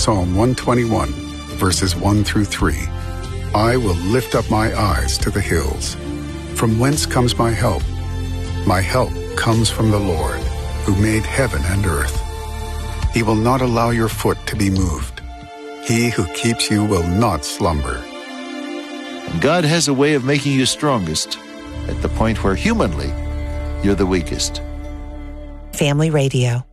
Psalm 121, verses 1 through 3. I will lift up my eyes to the hills. From whence comes my help? My help comes from the Lord, who made heaven and earth. He will not allow your foot to be moved. He who keeps you will not slumber. God has a way of making you strongest at the point where humanly you're the weakest. Family Radio.